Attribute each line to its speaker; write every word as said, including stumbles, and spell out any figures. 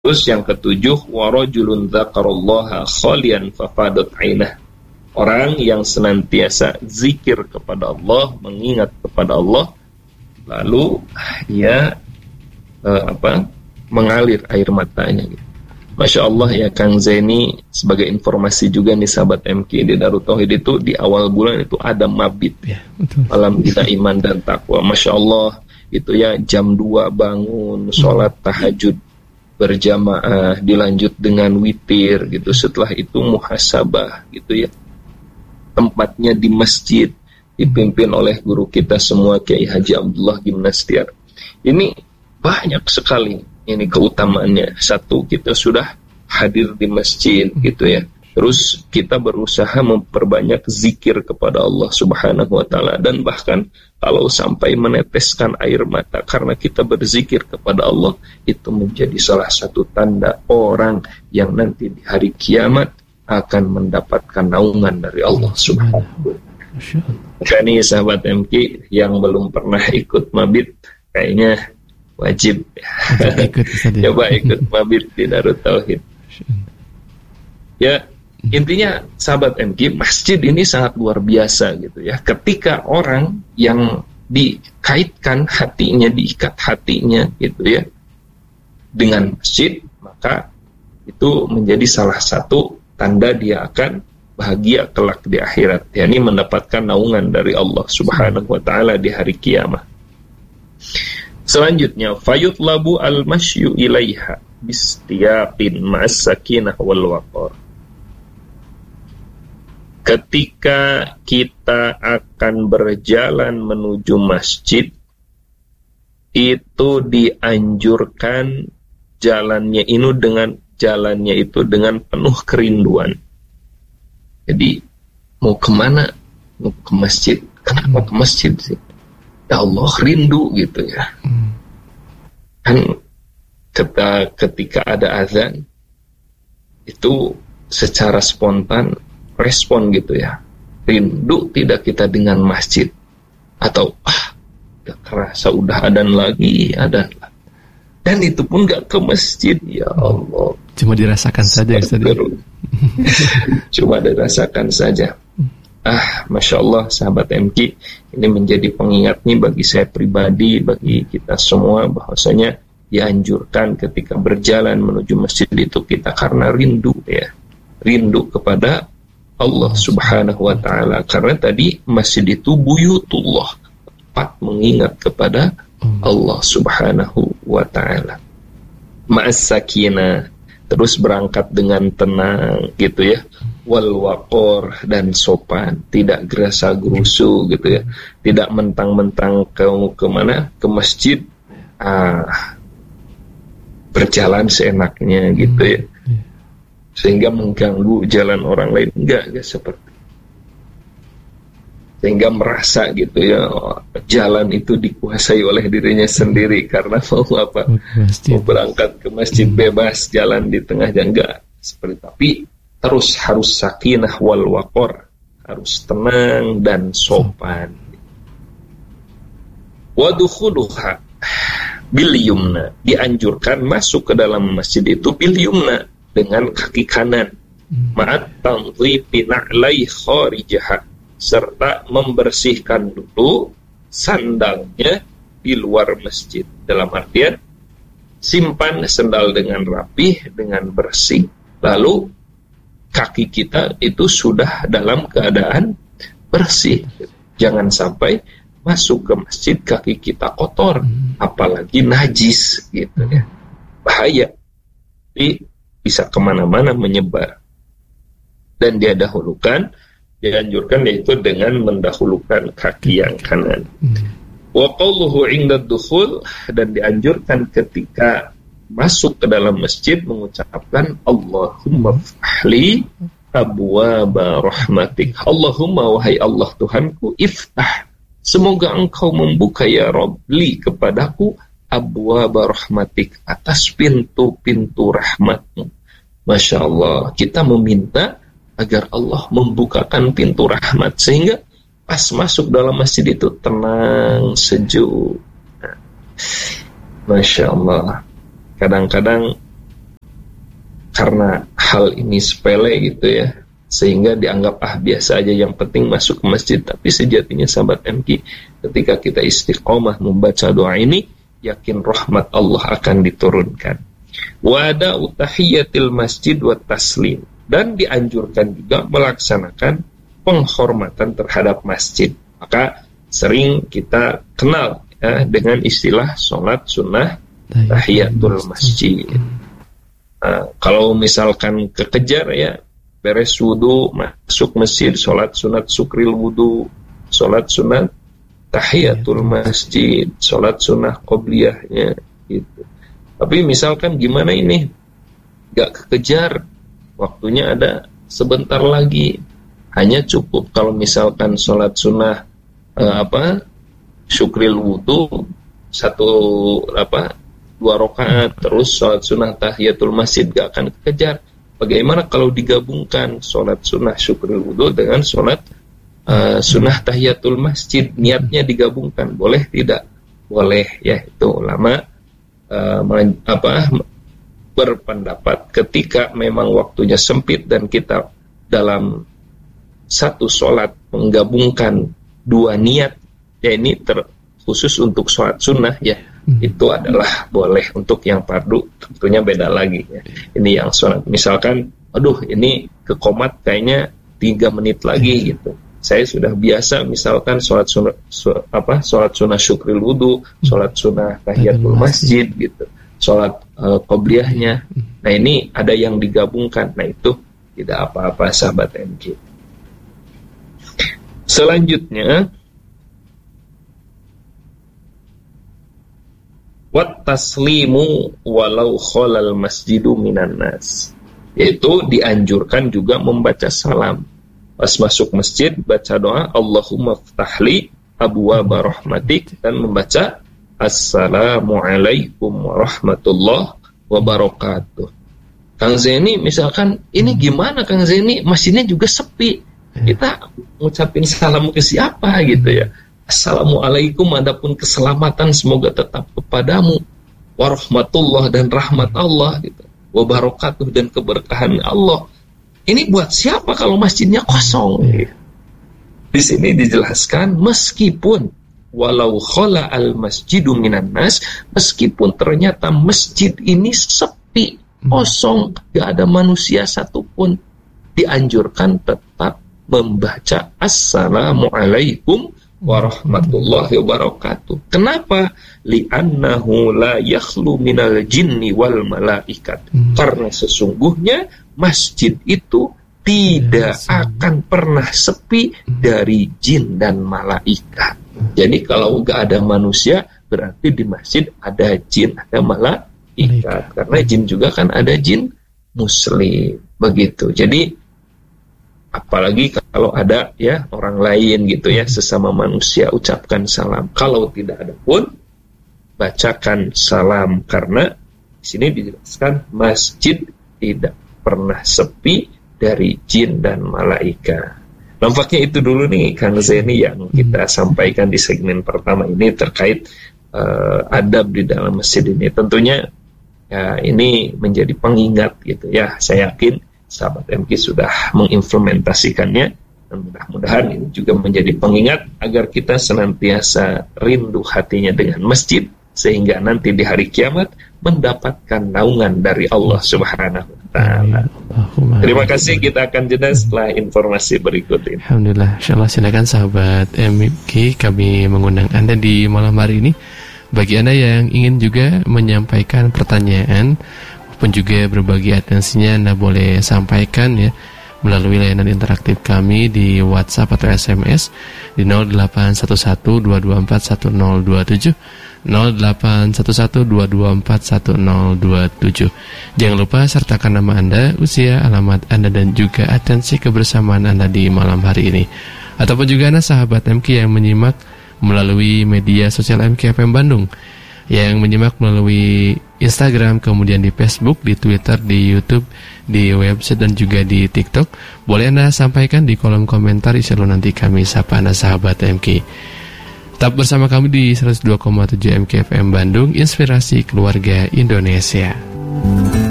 Speaker 1: Terus yang ketujuh, warajulun dzakarallaha khalian fafadat ainah. Orang yang senantiasa zikir kepada Allah, mengingat kepada Allah, lalu ia eh, apa? mengalir air matanya gitu. Masya Allah ya Kang Zaini, sebagai informasi juga nih sahabat M K di Darut Tauhid itu di awal bulan itu ada mabit
Speaker 2: ya, betul.
Speaker 1: Malam kita iman dan takwa. Masya Allah itu ya jam dua bangun sholat tahajud berjamaah, dilanjut dengan witir gitu. Setelah itu muhasabah gitu ya. Tempatnya di masjid, dipimpin oleh guru kita semua Kiai Haji Abdullah Gimnastiar. Ini banyak sekali ini keutamaannya. Satu, kita sudah hadir di masjid gitu ya. Terus kita berusaha memperbanyak zikir kepada Allah Subhanahu wa taala, dan bahkan kalau sampai meneteskan air mata karena kita berzikir kepada Allah, itu menjadi salah satu tanda orang yang nanti di hari kiamat akan mendapatkan naungan dari Allah Subhanahu wa taala. Kani sahabat M K yang belum pernah ikut mabit, kayaknya wajib
Speaker 2: ikut,
Speaker 1: coba ikut mabit di Darut Tauhid. Ya, intinya sahabat M K, masjid ini sangat luar biasa gitu ya. Ketika orang yang dikaitkan hatinya, diikat hatinya gitu ya dengan masjid, maka itu menjadi salah satu tanda dia akan bahagia kelak di akhirat, yakni mendapatkan naungan dari Allah Subhanahu wa taala di hari kiamat. Selanjutnya, fayutlabu al-masyu ilaiha bistiyaqin ma'as sakinah wal waqar. Ketika kita akan berjalan menuju masjid, itu dianjurkan jalannya ini dengan jalannya itu dengan penuh kerinduan. Jadi mau kemana? Mau ke masjid. Kenapa ke masjid sih? Ya Allah, rindu gitu ya. Kan ketika, ketika ada azan itu secara spontan respon gitu ya. Rindu tidak kita dengan masjid, atau ah udah kerasa udah adzan lagi, adzan. Dan itu pun gak ke masjid, ya Allah.
Speaker 2: Cuma dirasakan saja ya,
Speaker 1: Cuma dirasakan saja. Ah, Masya Allah sahabat M K, ini menjadi pengingat nih bagi saya pribadi, bagi kita semua, bahwasanya dianjurkan ketika berjalan menuju masjid itu kita karena rindu ya, rindu kepada Allah Subhanahu wa taala. Karena tadi masjid itu buyutullah, tempat mengingat kepada Allah Subhanahu wa taala. Ma'as sakinah, terus berangkat dengan tenang gitu ya, wal waqor, dan sopan, tidak gerasa gerusu gitu ya, tidak mentang-mentang ke kemana ke masjid ah, berjalan seenaknya gitu ya, sehingga mengganggu jalan orang lain. Enggak, enggak seperti sehingga merasa gitu ya, jalan itu dikuasai oleh dirinya sendiri karena mau apa, mau berangkat ke masjid bebas jalan di tengah jalan. Enggak seperti, tapi terus harus sakinah wal waqor, harus tenang dan sopan. Wadukhuluha bil yumna, dianjurkan masuk ke dalam masjid itu bil yumna, dengan kaki kanan, ma'at tanzifi na'lai kharijaha, serta membersihkan dulu sandalnya di luar masjid. Dalam artian simpan sandal dengan rapih, dengan bersih, lalu kaki kita itu sudah dalam keadaan bersih. Jangan sampai masuk ke masjid kaki kita kotor, apalagi najis gitu ya, bahaya. Jadi bisa kemana-mana menyebar. Dan dia dahulukan, dianjurkan yaitu dengan mendahulukan kaki yang kanan. Wa qawluhu 'inda dukhul, dan dianjurkan ketika masuk ke dalam masjid mengucapkan Allahumma fahli abwaba rahmatik. Allahumma, wahai Allah Tuhanku, iftah, semoga engkau membuka ya Rabb li kepadaku abwaba rahmatik, atas pintu-pintu rahmatmu. Masya Allah, kita meminta agar Allah membukakan pintu rahmat, sehingga pas masuk dalam masjid itu tenang, sejuk. Masya Allah. Kadang-kadang karena hal ini sepele gitu ya, sehingga dianggap ah biasa aja, yang penting masuk ke masjid. Tapi sejatinya sahabat M K, ketika kita istiqomah membaca doa ini, yakin rahmat Allah akan diturunkan. Wa ada'u tahiyatil masjid wa taslim, dan dianjurkan juga melaksanakan penghormatan terhadap masjid. Maka sering kita kenal ya, dengan istilah sholat sunnah tahiyatul masjid. Nah, kalau misalkan kekejar ya, beres wudu, masuk masjid, sholat sunat sukril wudu, sholat sunat tahiyatul masjid, sholat sunnah qobliyahnya gitu. Tapi misalkan gimana ini, gak kekejar, waktunya ada sebentar lagi, hanya cukup kalau misalkan sholat sunnah eh, apa syukril wudu satu apa dua rakaat, terus sholat sunnah tahiyatul masjid, gak akan kekejar. Bagaimana kalau digabungkan sholat sunnah syukril wudu dengan sholat uh, sunnah tahiyatul masjid, niatnya digabungkan, boleh tidak? Boleh ya. Itu ulama uh, apa berpendapat ketika memang waktunya sempit dan kita dalam satu sholat menggabungkan dua niat, ya ini terkhusus untuk sholat sunnah ya, Hmm. itu adalah boleh. Untuk yang fardu tentunya beda lagi ya. Ini yang sholat misalkan, aduh ini ke qomat kayaknya tiga menit lagi hmm. gitu. Saya sudah biasa misalkan sholat sunnah su, apa sholat sunnah syukril wudu, hmm. sholat sunnah tahiyatul masjid gitu, sholat uh, qobliyahnya. Hmm. Nah ini ada yang digabungkan, nah itu tidak apa-apa sahabat M K. Selanjutnya, wat taslimu walau kholal masjidu minan nas, yaitu dianjurkan juga membaca salam pas masuk masjid, baca doa Allahumma ftahli abwaaba rahmatik, dan membaca assalamualaikum warahmatullahi wabarakatuh. Kang Zeni misalkan, ini gimana Kang Zeni, masjidnya juga sepi, kita ngucapin salam ke siapa gitu ya. Assalamualaikum, adapun keselamatan semoga tetap kepadamu, warahmatullah, dan rahmat Allah gitu, wabarakatuh, dan keberkahan Allah. Ini buat siapa kalau masjidnya kosong gitu. Di sini dijelaskan meskipun walau khala al masjidu minan nas, meskipun ternyata masjid ini sepi, kosong, gak ada manusia satupun, dianjurkan tetap membaca assalamualaikum warahmatullahi wabarakatuh. Kenapa? Li'annahu la yakhlu minal jinni wal malaikat. Hmm. Karena sesungguhnya masjid itu tidak ya, akan pernah sepi dari jin dan malaikat. Jadi kalau gak ada manusia, berarti di masjid ada jin, ada malaikat. Karena jin juga kan ada jin muslim. Begitu. Jadi apalagi kalau ada ya orang lain gitu ya, sesama manusia, ucapkan salam. Kalau tidak ada pun, bacakan salam, karena di sini dijelaskan masjid tidak pernah sepi dari jin dan malaikat. Nampaknya itu dulu nih Kang Zeni yang kita sampaikan di segmen pertama ini terkait uh, adab di dalam masjid ini. Tentunya ya ini menjadi pengingat gitu ya. Saya yakin sahabat M K sudah mengimplementasikannya, dan mudah-mudahan ini juga menjadi pengingat agar kita senantiasa rindu hatinya dengan masjid, sehingga nanti di hari kiamat mendapatkan naungan dari Allah Subhanahu wa taala. Terima kasih, kita akan jeda setelah informasi berikut ini.
Speaker 2: Alhamdulillah, insyaallah. Silakan sahabat M K, kami mengundang Anda di malam hari ini. Bagi Anda yang ingin juga menyampaikan pertanyaan pun juga berbagi atensinya, Anda boleh sampaikan ya melalui layanan interaktif kami di WhatsApp atau S M S di nol delapan satu satu dua dua empat satu nol dua tujuh nol delapan satu satu dua dua empat satu nol dua tujuh. Jangan lupa sertakan nama Anda, usia, alamat Anda, dan juga atensi kebersamaan Anda di malam hari ini. Ataupun juga Anda sahabat M K yang menyimak melalui media sosial M K F M Bandung, yang menyimak melalui Instagram, kemudian di Facebook, di Twitter, di YouTube, di website, dan juga di TikTok. Boleh Anda sampaikan di kolom komentar, insya Allah nanti kami sapa Anda sahabat M K. Tetap bersama kami di seratus dua koma tujuh M K F M Bandung, inspirasi keluarga Indonesia.